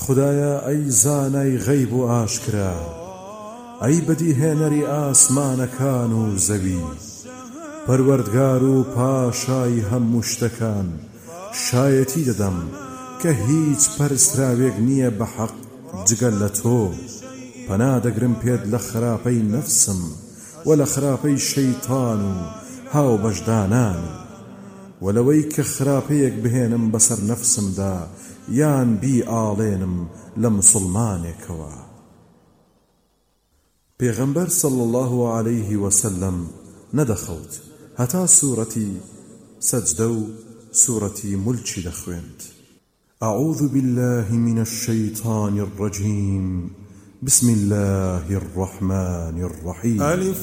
خدایە ئەی زانای غەیب و ئاشکرا، ئەی بەدیهێنەری ئاسمانەکان و زەوی، پەروەردگار و پاشای هەموو شتەکان، شایەتی دەدەم کە هیچ پەرستراوێک نییە بە حەق جگەل لە تۆ. پەنادەگرم پێت لە خراپەی نەفسم و لە خراپەی شەیتان و هاو بەشدانان، و لەوەی کە خراپەیەک بهێنم بەسەر نەفسمدا یان بی ئاڵێنم لە موسڵمانێکەوە. پێغەمبەر صلی الله عليه وسلم نەدەخەوت هەتا سوورەتی سەجدە و سوورەتی مولکی دەخوێند. أعوذ بالله من الشيطان الرجيم بسم الله الرحمن الرحيم. ألف